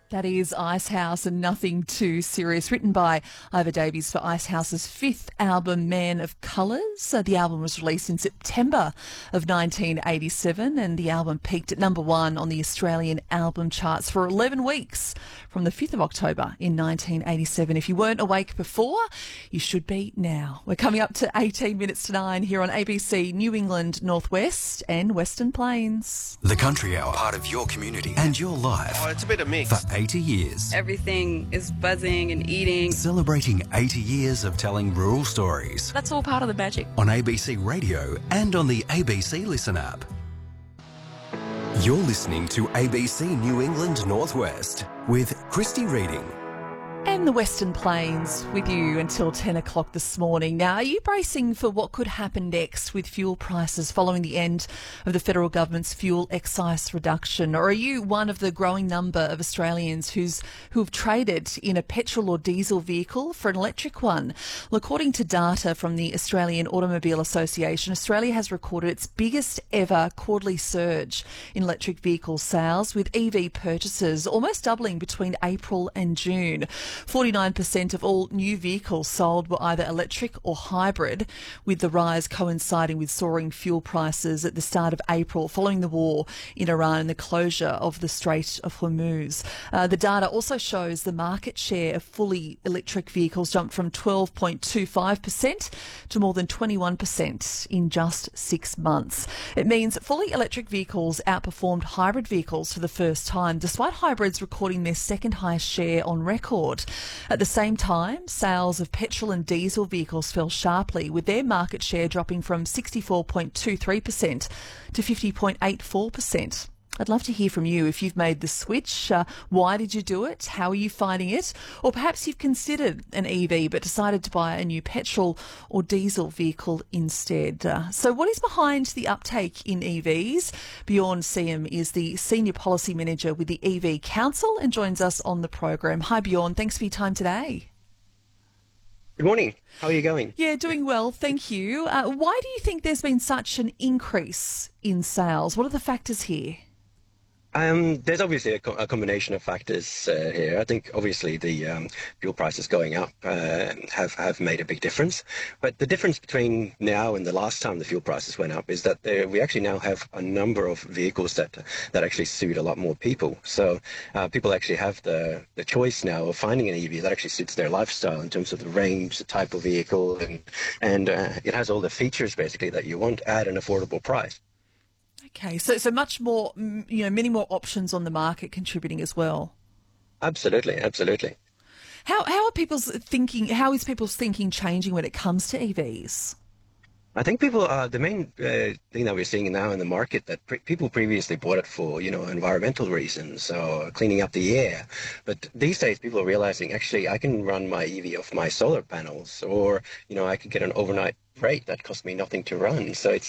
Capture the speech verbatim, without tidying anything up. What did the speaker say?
That is Icehouse and Nothing Too Serious, written by Ivor Davies for Icehouse's fifth album, Man of Colours. Uh, the album was released in September of nineteen eighty-seven, and the album peaked at number one on the Australian album charts for eleven weeks from the fifth of October in nineteen eighty-seven. If you weren't awake before, you should be now. We're coming up to eighteen minutes to nine here on A B C New England, Northwest and Western Plains. The Country Hour, part of your community and your life. Oh, it's a bit of mix. For eighty years. Everything is buzzing and eating. Celebrating eighty years of telling rural stories. That's all part of the magic. On A B C Radio and on the A B C Listen app. You're listening to A B C New England Northwest with Christy Reading. And the Western Plains with you until ten o'clock this morning. Now, are you bracing for what could happen next with fuel prices following the end of the federal government's fuel excise reduction? Or are you one of the growing number of Australians who's who have traded in a petrol or diesel vehicle for an electric one? Well, according to data from the Australian Automobile Association, Australia has recorded its biggest ever quarterly surge in electric vehicle sales, with E V purchases almost doubling between April and June. forty-nine percent of all new vehicles sold were either electric or hybrid, with the rise coinciding with soaring fuel prices at the start of April following the war in Iran and the closure of the Strait of Hormuz. Uh, the data also shows the market share of fully electric vehicles jumped from twelve point two five percent to more than twenty-one percent in just six months. It means fully electric vehicles outperformed hybrid vehicles for the first time, despite hybrids recording their second highest share on record. At the same time, sales of petrol and diesel vehicles fell sharply, with their market share dropping from sixty-four point two three percent to fifty point eight four percent. I'd love to hear from you if you've made the switch. Uh, why did you do it? How are you finding it? Or perhaps you've considered an E V but decided to buy a new petrol or diesel vehicle instead. Uh, so what is behind the uptake in E Vs? Bjorn Siem is the Senior Policy Manager with the E V Council and joins us on the program. Hi Bjorn, thanks for your time today. Good morning. How are you going? Yeah, doing well, thank you. Uh, why do you think there's been such an increase in sales? What are the factors here? Um, there's obviously a, co- a combination of factors uh, here. I think obviously the um, fuel prices going up uh, have, have made a big difference. But the difference between now and the last time the fuel prices went up is that there, we actually now have a number of vehicles that that actually suit a lot more people. So uh, people actually have the, the choice now of finding an E V that actually suits their lifestyle in terms of the range, the type of vehicle, and, and uh, it has all the features basically that you want at an affordable price. Okay, so so much more, you know, many more options on the market contributing as well. Absolutely, absolutely. How how are people's thinking? How is people's thinking changing when it comes to E Vs? I think people, uh, the main uh, thing that we're seeing now in the market, that pre- people previously bought it for, you know, environmental reasons or cleaning up the air. But these days people are realizing, actually, I can run my E V off my solar panels, or, you know, I could get an overnight freight that costs me nothing to run. So it's